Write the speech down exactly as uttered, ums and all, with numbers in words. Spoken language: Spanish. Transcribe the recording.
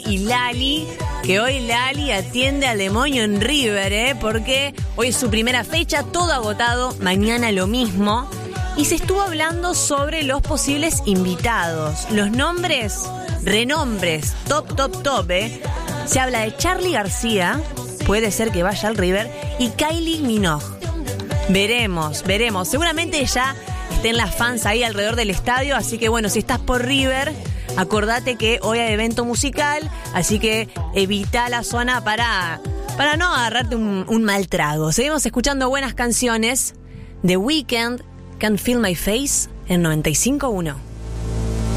y Lali, que hoy Lali atiende al demonio en River, ¿eh? Porque hoy es su primera fecha, todo agotado, mañana lo mismo. Y se estuvo hablando sobre los posibles invitados, los nombres, renombres, top, top, top, ¿eh? Se habla de Charly García, puede ser que vaya al River, y Kylie Minogue. Veremos, veremos. Seguramente ya estén las fans ahí alrededor del estadio, así que bueno, si estás por River, acordate que hoy hay evento musical, así que evita la zona para, para no agarrarte un, un mal trago. Seguimos escuchando buenas canciones. The Weeknd, Can't Feel My Face, en noventa y cinco punto uno.